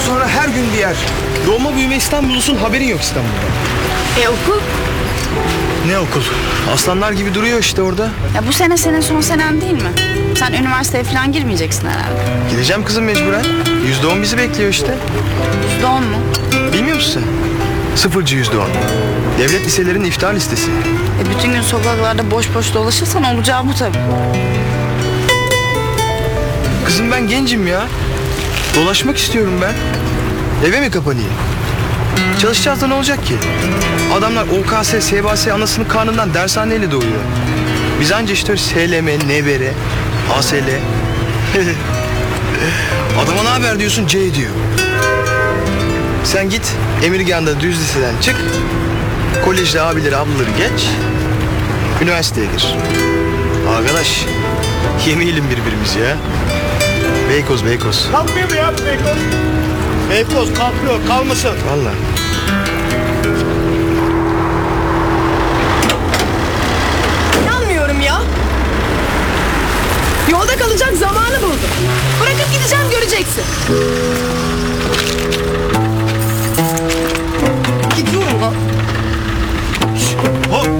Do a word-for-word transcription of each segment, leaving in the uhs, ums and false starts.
sonra her gün bir yer. Doğma büyüme İstanbullusun, haberin yok İstanbul'da. E okul? Ne okul? Aslanlar gibi duruyor işte orada. Ya bu sene senin son senen değil mi? Sen üniversiteye falan girmeyeceksin herhalde. Gideceğim kızım mecburen. Yüzde on bizi bekliyor işte. Yüzde on mu? Bilmiyor musun sen? Sıfırcı yüzde on. Devlet liselerinin iftar listesi. E bütün gün sokaklarda boş boş dolaşırsan olacağı bu tabii. Kızım ben gencim ya. Dolaşmak istiyorum ben. Eve mi kapanayım? Çalışacağız da ne olacak ki? Adamlar O K S, S B S anasının karnından dershaneyle doğuyor. Biz anca işte S L M, N B R, A S L. Adama ne haber diyorsun, C diyor. Sen git Emirgan'da düz liseden çık. Kolejde abileri ablaları geç. Üniversiteye gir. Arkadaş yemeyelim birbirimizi ya. Beykoz Beykoz. Kalkmıyor mu ya Beykoz? Beykoz kalkmıyor, kalmasın. Vallahi. İnanmıyorum ya. Yolda kalacak zamanı buldum. Bırakıp gideceğim, göreceksin. Gidiyorum lan. Hop.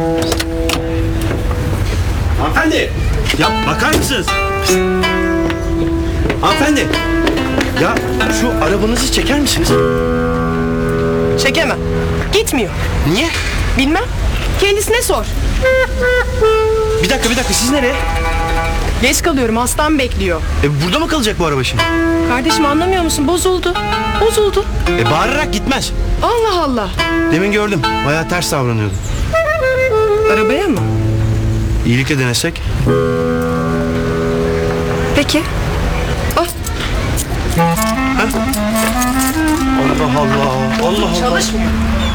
Hanımefendi. Ya bakar mısınız? Hanımefendi. Ya şu arabanızı çeker misiniz? Çekemem. Gitmiyor. Niye? Bilmem. Kendisine sor. Bir dakika bir dakika siz nereye? Geç kalıyorum, hastam bekliyor. E burada mı kalacak bu araba şimdi? Kardeşim anlamıyor musun? Bozuldu. Bozuldu. E bağırarak gitmez. Allah Allah. Demin gördüm. Bayağı ters davranıyordu. Arabaya mı? İyilikle denesek. Peki. Al. Allah Allah. Allah Allah. Çalışmıyor.